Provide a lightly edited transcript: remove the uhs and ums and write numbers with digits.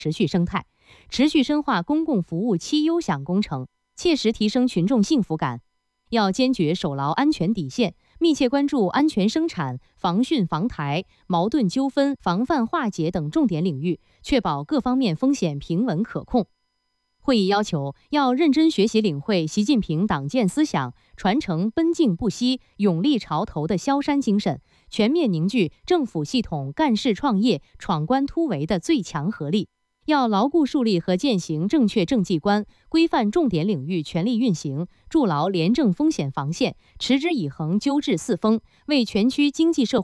持续生态，持续深化公共服务7优享工程，切实提升群众幸福感。要坚决守牢安全底线，密切关注安全生产、防汛防台、矛盾纠纷防范化解等重点领域，确保各方面风险平稳可控。会议要求，要认真学习领会习近平党建思想，传承奔静不息、勇立潮头的萧山精神，全面凝聚政府系统干事创业、闯关突围的最强合力。要牢固树立和践行正确政绩观，规范重点领域权力运行，筑牢廉政风险防线，持之以恒纠治四风，为全区经济社会